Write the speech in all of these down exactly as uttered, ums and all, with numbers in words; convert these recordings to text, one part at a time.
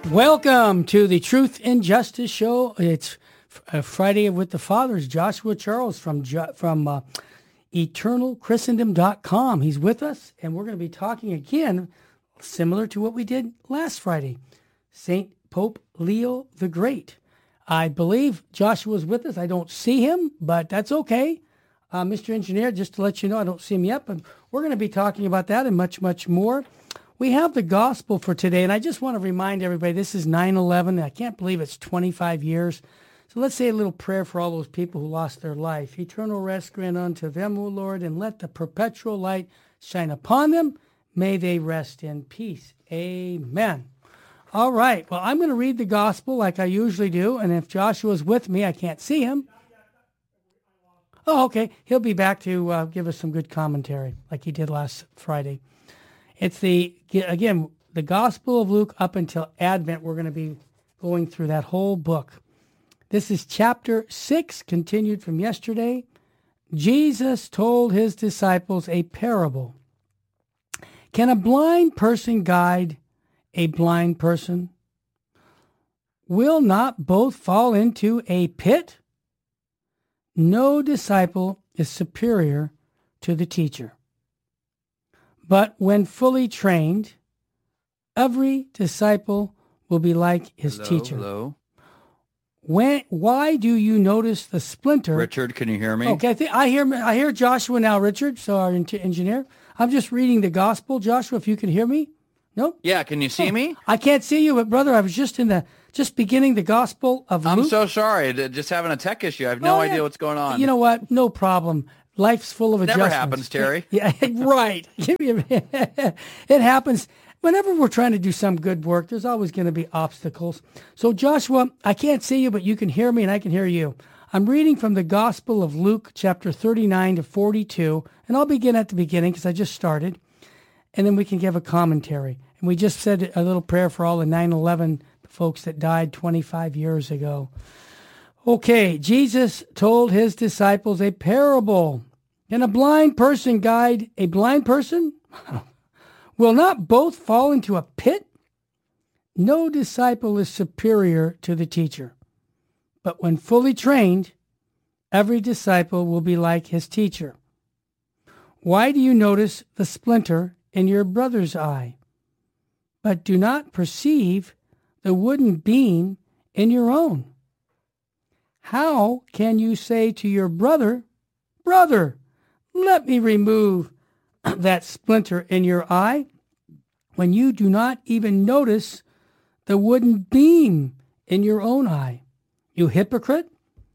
Welcome to the Truth and Justice Show. It's uh, Friday with the Fathers. Joshua Charles from from uh, eternal christendom dot com. He's with us, and we're going to be talking again, similar to what we did last Friday, Saint Pope Leo the Great. I believe Joshua's with us. I don't see him, but that's okay. Uh, Mister Engineer, just to let you know, I don't see him yet, but we're going to be talking about that and much, much more. We have the gospel for today, and I just want to remind everybody, this is nine eleven. I can't believe it's twenty-five years. So let's say a little prayer for all those people who lost their life. Eternal rest grant unto them, O Lord, and let the perpetual light shine upon them. May they rest in peace. Amen. All right. Well, I'm going to read the gospel like I usually do, and if Joshua's with me, I can't see him. Oh, okay. He'll be back to uh, give us some good commentary like he did last Friday. It's the, again, the Gospel of Luke up until Advent. We're going to be going through that whole book. This is chapter six, continued from yesterday. Jesus told his disciples a parable. Can a blind person guide a blind person? Will not both fall into a pit? No disciple is superior to the teacher. But when fully trained, every disciple will be like his hello, teacher. Hello. When, why do you notice the splinter? Richard, can you hear me? Okay, I, think, I hear I hear Joshua now, Richard, so our engineer. I'm just reading the gospel. Joshua, if you can hear me? Nope. Yeah, can you see oh, me? I can't see you, but brother, I was just in the just beginning the gospel of Luke. I'm so sorry. Just having a tech issue. I have no oh, yeah. idea what's going on. You know what? No problem. Life's full of adjustments. Never happens, Terry. Yeah, right. It happens. Whenever we're trying to do some good work, there's always going to be obstacles. So Joshua, I can't see you, but you can hear me and I can hear you. I'm reading from the Gospel of Luke, chapter thirty-nine to forty-two, and I'll begin at the beginning because I just started, and then we can give a commentary. And we just said a little prayer for all the nine eleven folks that died twenty-five years ago. Okay, Jesus told his disciples a parable. Can a blind person guide a blind person? Will not both fall into a pit? No disciple is superior to the teacher. But when fully trained, every disciple will be like his teacher. Why do you notice the splinter in your brother's eye, but do not perceive the wooden beam in your own? How can you say to your brother, Brother, let me remove that splinter in your eye, when you do not even notice the wooden beam in your own eye? You hypocrite,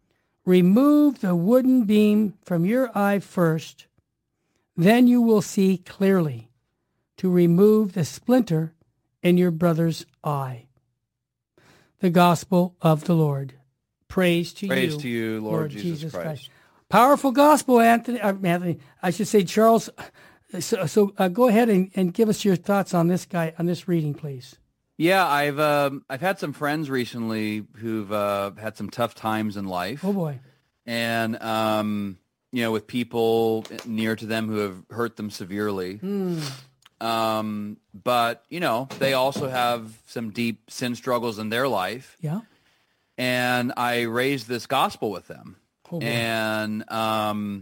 remove the wooden beam from your eye first, then you will see clearly to remove the splinter in your brother's eye. The Gospel of the Lord. Praise to Praise you, to you, Lord, Lord Jesus, Jesus Christ. Christ. Powerful gospel, Anthony. Uh, Anthony, I should say, Charles. So, so uh, go ahead and, and give us your thoughts on this guy, on this reading, please. Yeah, I've um, I've had some friends recently who've uh, had some tough times in life. Oh boy. And um, you know, with people near to them who have hurt them severely. Mm. Um, but you know, they also have some deep sin struggles in their life. Yeah. And I raised this gospel with them. Oh, and um,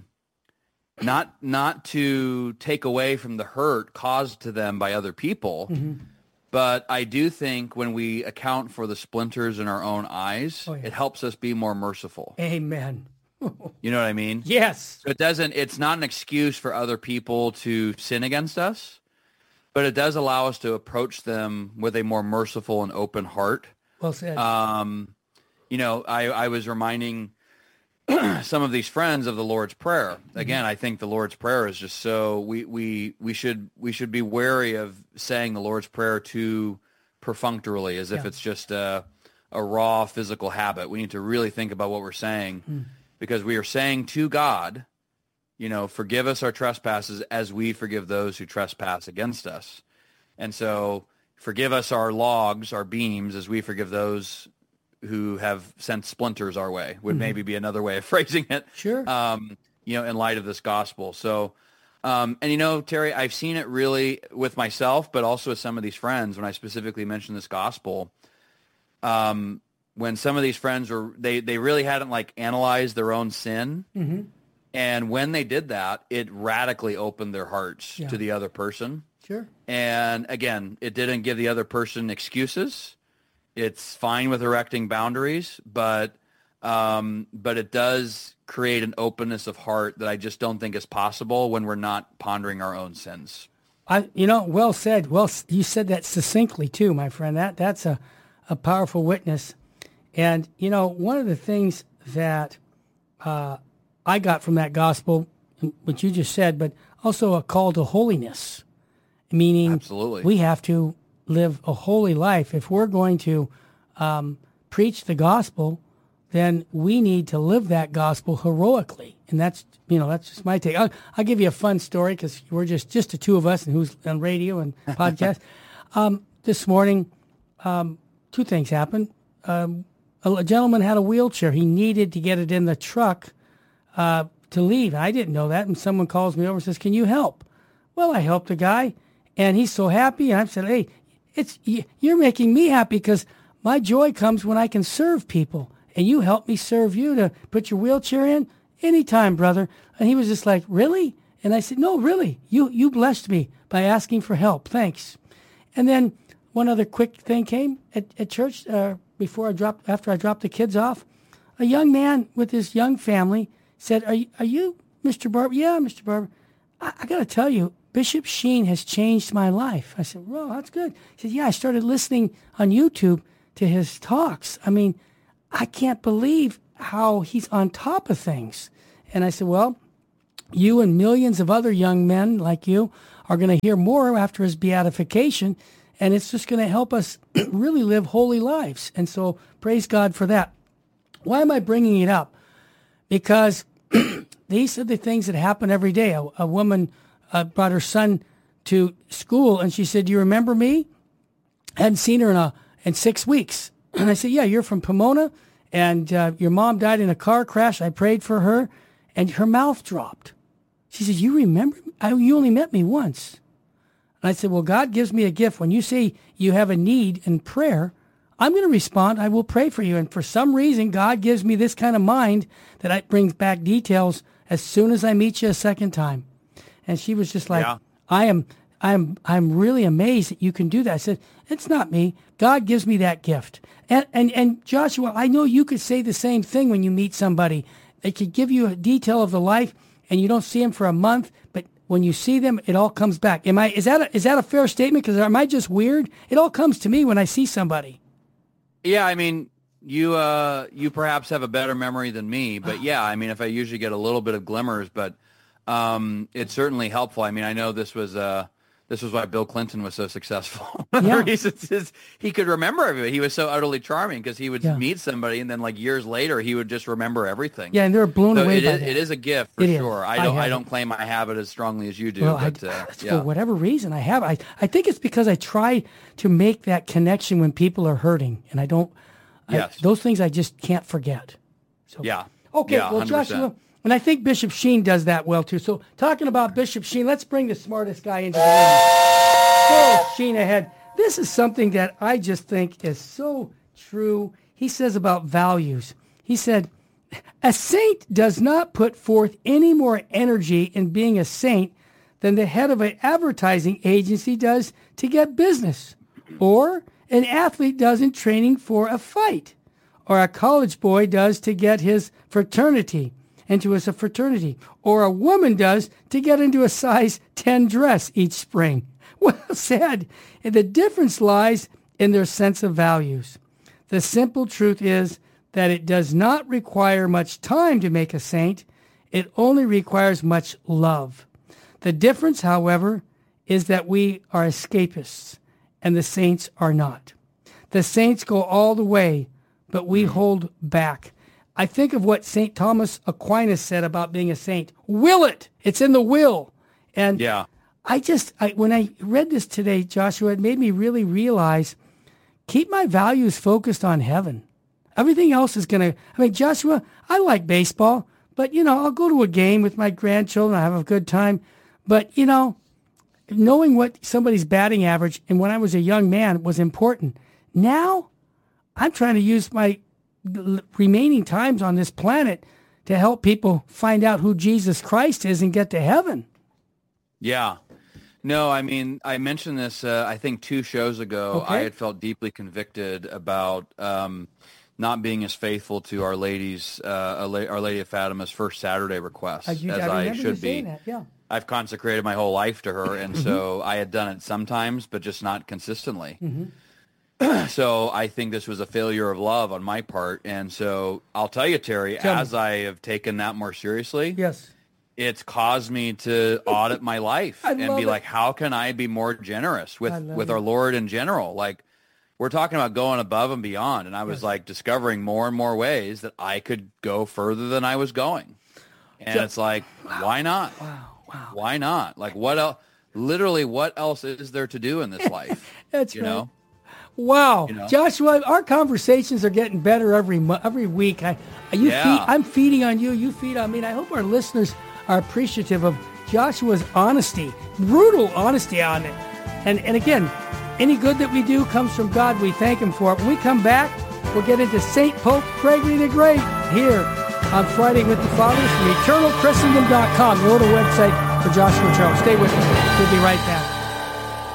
not not to take away from the hurt caused to them by other people, mm-hmm. but I do think when we account for the splinters in our own eyes, oh, yeah. it helps us be more merciful. Amen. You know what I mean? Yes. So it doesn't. It's not an excuse for other people to sin against us, but it does allow us to approach them with a more merciful and open heart. Well said. Um, you know, I, I was reminding some of these friends of the Lord's Prayer. Again, I think the Lord's Prayer is just so we we we should we should be wary of saying the Lord's Prayer too perfunctorily, as if yeah. it's just a a raw physical habit. We need to really think about what we're saying, mm. because we are saying to God, you know, forgive us our trespasses as we forgive those who trespass against us. And so forgive us our logs, our beams, as we forgive those who have sent splinters our way, would mm-hmm. maybe be another way of phrasing it. Sure. Um, you know, in light of this gospel. So, um, and you know, Terry, I've seen it really with myself, but also with some of these friends when I specifically mention this gospel. um, when some of these friends were, they, they really hadn't like analyzed their own sin. Mm-hmm. And when they did that, it radically opened their hearts Yeah. to the other person. Sure. And again, it didn't give the other person excuses. It's fine with erecting boundaries, but um, but it does create an openness of heart that I just don't think is possible when we're not pondering our own sins. I, you know, well said. Well, you said that succinctly too, my friend. That that's a, a powerful witness. And you know, one of the things that uh, I got from that gospel, what you just said, but also a call to holiness, meaning Absolutely. we have to live a holy life. If we're going to um, preach the gospel, then we need to live that gospel heroically. And that's, you know, that's just my take. I'll, I'll give you a fun story because we're just, just the two of us and who's on radio and podcast. um, this morning, um, two things happened. Um, a, a gentleman had a wheelchair. He needed to get it in the truck uh, to leave. I didn't know that. And someone calls me over and says, can you help? Well, I helped the guy and he's so happy. And I said, hey, it's you're making me happy because my joy comes when I can serve people. And you help me serve you to put your wheelchair in anytime, brother. And he was just like, really? And I said, no, really. You you blessed me by asking for help. Thanks. And then one other quick thing came at, at church uh, before I dropped, after I dropped the kids off. A young man with his young family said, are you, are you Mister Barber? Yeah, Mister Barber. I, I got to tell you, Bishop Sheen has changed my life. I said, well, that's good. He said, yeah, I started listening on YouTube to his talks. I mean, I can't believe how he's on top of things. And I said, well, you and millions of other young men like you are going to hear more after his beatification, and it's just going to help us really live holy lives. And so praise God for that. Why am I bringing it up? Because these are the things that happen every day. A, a woman uh, brought her son to school, and she said, do you remember me? I hadn't seen her in, a, in six weeks. And I said, yeah, you're from Pomona, and uh, your mom died in a car crash. I prayed for her, and her mouth dropped. She said, you remember me? I, you only met me once. And I said, well, God gives me a gift. When you say you have a need in prayer, I'm going to respond. I will pray for you. And for some reason, God gives me this kind of mind that I brings back details as soon as I meet you a second time. And she was just like, Yeah. I am I'm I'm really amazed that you can do that. I said, it's not me. God gives me that gift. And and and Joshua, I know you could say the same thing when you meet somebody. They could give you a detail of the life and you don't see them for a month, but when you see them, it all comes back. Am I is that a, is that a fair statement? Because am I just weird? It all comes to me when I see somebody. Yeah, I mean, you uh, you perhaps have a better memory than me, but yeah, I mean, if I usually get a little bit of glimmers, but um, it's certainly helpful. I mean, I know this was uh, this was why Bill Clinton was so successful. One of Yeah. the reasons is he could remember everybody. He was so utterly charming because he would Yeah. meet somebody, and then like years later, he would just remember everything. Yeah, and they're blown So away it by is, that. it is a gift for It is. sure. I I don't have I, it. don't claim I have it as strongly as you do, Well, but I, uh, for yeah. whatever reason, I have. I, I think it's because I try to make that connection when people are hurting, and I don't. I- Yes. those things I just can't forget. So Yeah. Okay. Yeah, well, one hundred percent. Joshua, and I think Bishop Sheen does that well too. So talking about Bishop Sheen, let's bring the smartest guy into the room. Full Sheen ahead. This is something that I just think is so true. He says about values. He said, a saint does not put forth any more energy in being a saint than the head of an advertising agency does to get business, or an athlete does in training for a fight, or a college boy does to get his fraternity, into his fraternity, or a woman does to get into a size ten dress each spring. Well said. And the difference lies in their sense of values. The simple truth is that it does not require much time to make a saint. It only requires much love. The difference, however, is that we are escapists and the saints are not. The saints go all the way, but we hold back. I think of what Saint Thomas Aquinas said about being a saint. Will it. It's in the will. And Yeah. I just, I, when I read this today, Joshua, it made me really realize, keep my values focused on heaven. Everything else is going to, I mean, Joshua, I like baseball, but, you know, I'll go to a game with my grandchildren. I have a good time. But, you know, knowing what somebody's batting average and when I was a young man was important. Now, I'm trying to use my remaining times on this planet to help people find out who Jesus Christ is and get to heaven. Yeah. No, I mean, I mentioned this, uh, I think two shows ago. Okay. I had felt deeply convicted about um, not being as faithful to Our Lady's, uh, Our Lady of Fatima's first Saturday request Uh, you- as I I, remember you should saying be. that, yeah. I've consecrated my whole life to her, and Mm-hmm. so I had done it sometimes, but just not consistently. So I think this was a failure of love on my part, and so I'll tell you, Terry, Tell me. as I have taken that more seriously, Yes. it's caused me to audit my life I and love be it. like, how can I be more generous with, I love with it. our Lord in general? Like, we're talking about going above and beyond, and I was Yes. like discovering more and more ways that I could go further than I was going. And So- it's like, why not? Wow, wow. Why not? Like, what else? Literally, what else is there to do in this life? That's you right. know? Wow, You know? Joshua, our conversations are getting better every mo- every week. I, you Yeah. feed, I'm feeding on you. You feed on me. And I hope our listeners are appreciative of Joshua's honesty, brutal honesty on it. And and again, any good that we do comes from God. We thank Him for it. When we come back, we'll get into Saint Pope Gregory the Great here on Friday with the Fathers from eternal christendom dot com. The little website for Joshua Charles. Stay with us. We'll be right back.